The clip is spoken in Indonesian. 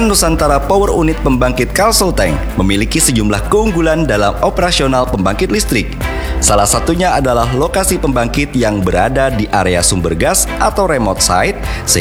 Dan Nusantara Power Unit Pembangkit Karlsruhe memiliki sejumlah keunggulan dalam operasional pembangkit listrik. Salah satunya adalah lokasi pembangkit yang berada di area sumber gas atau remote site,